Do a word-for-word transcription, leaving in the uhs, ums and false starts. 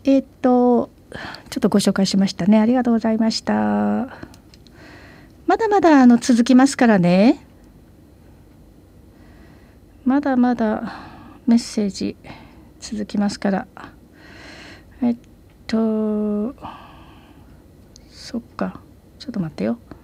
えっとちょっとご紹介しましたね。ありがとうございました。まだまだあの続きますからね。まだまだメッセージ続きますから。えっとそっか、ちょっと待ってよ。